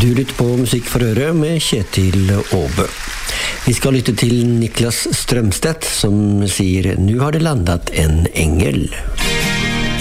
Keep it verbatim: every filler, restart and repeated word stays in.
Du lytter på Musikk for øre med Kjetil Åbø. Vi skal lytte til Niklas Strømstedt som sier «Nu har det landat en engel».